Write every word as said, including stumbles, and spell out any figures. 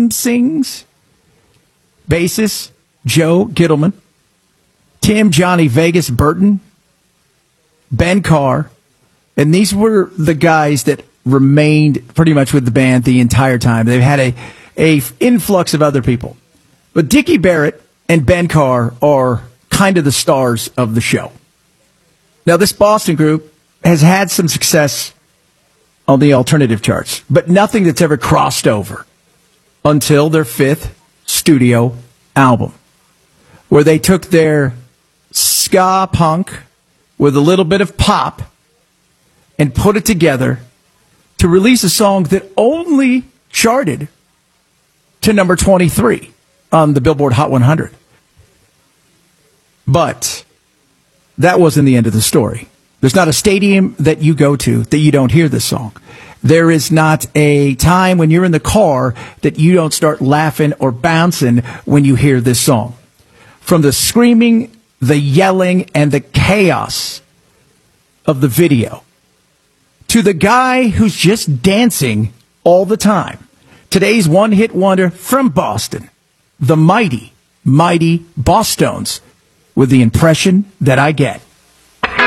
Tim sings, bassist Joe Gittleman, Tim Johnny Vegas Burton, Ben Carr, and these were the guys that remained pretty much with the band the entire time. They've had a, a influx of other people. But Dickie Barrett and Ben Carr are kind of the stars of the show. Now, this Boston group has had some success on the alternative charts, but nothing that's ever crossed over until their fifth studio album, where they took their ska punk with a little bit of pop and put it together to release a song that only charted to number twenty-three on the Billboard Hot one hundred. But that wasn't the end of the story. There's not a stadium that you go to that you don't hear this song. There is not a time when you're in the car that you don't start laughing or bouncing when you hear this song. From the screaming, the yelling, and the chaos of the video, to the guy who's just dancing all the time. Today's one-hit wonder from Boston, the mighty, mighty Bosstones, with The Impression That I Get.